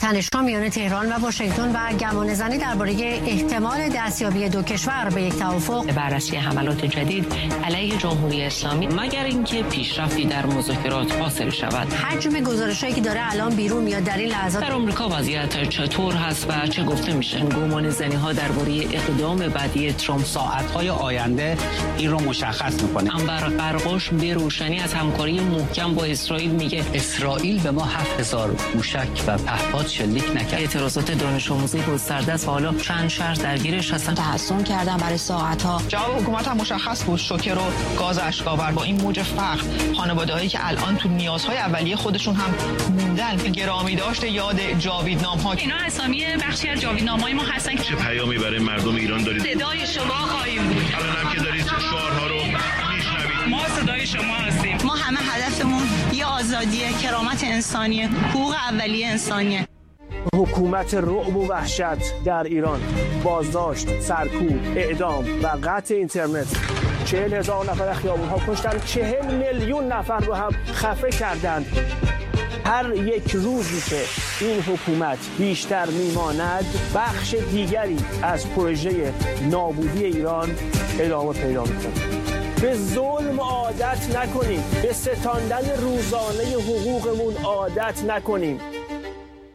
تنش‌ها میان تهران و واشنگتن و گمانه‌زنی درباره احتمال دستیابی دو کشور به یک توافق. بررسی حملات جدید علیه جمهوری اسلامی مگر اینکه پیشرفتی در مذاکرات حاصل شود. حجم گزارشایی که داره الان بیرون میاد در این لحظات در آمریکا وضعیت چطور هست و چه گفته میشه؟ گمانه‌زنی‌ها درباره اقدام بعدی ترامپ ساعت‌های آینده این رو مشخص می‌کنه. انبر قرقاش به روشنی از همکاری محکم با اسرائیل میگه اسرائیل به ما 7000 موشک و پهپاد شلیک نکرد. اعتراضات دانش آموزی گسترده است و حالا چند شهر درگیرش هستن. تحصن کردن برای ساعت‌ها. جواب حکومت هم مشخص بود، شوکه رو گاز اشک‌آور. با این موج فقر خانواده‌هایی که الان تو نیازهای اولیه خودشون هم موندن، گرامی داشت یاد جاویدنام‌ها. اینا اسامی بخشی از جاویدنامه‌های ما هستن. چه پیامی برای مردم ایران دارید؟ صدای شما خواهیم بود. الان هم که دارید شعارها رو میشنوید. ما صدای شما هستیم. ما همه هدفمون یه آزادیه، کرامت انسانیه، حقوق اولیه انسانیه. حکومت رعب و وحشت در ایران، بازداشت، سرکوب، اعدام و قطع اینترنت. 40,000 نفر خیابون‌ها کشتن، 40 میلیون نفر رو هم خفه کردند. هر یک روزی که این حکومت بیشتر میماند، بخش دیگری از پروژه نابودی ایران ادامه پیدا میکنه. به ظلم عادت نکنیم، به ستاندن روزانه حقوقمون عادت نکنیم.